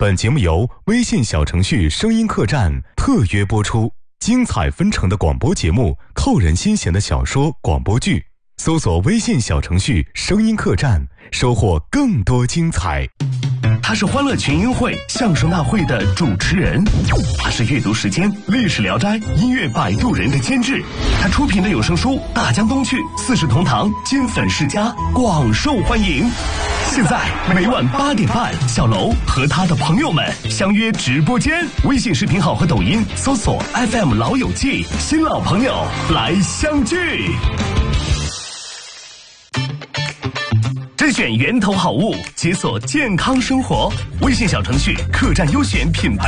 本节目由微信小程序声音客栈特约播出，精彩纷呈的广播节目，扣人心弦的小说广播剧，搜索微信小程序声音客栈，收获更多精彩。 他是欢乐群英会相声大会的主持人，他是阅读时间历史聊斋音乐摆渡人的监制，他出品的有声书《大江东去》四世同堂金粉世家广受欢迎。现在每晚8点半，小楼和他的朋友们相约直播间，微信视频号和抖音搜索 FM 老友记，新老朋友来相聚。甄选源头好物，解锁健康生活。微信小程序客栈优选品牌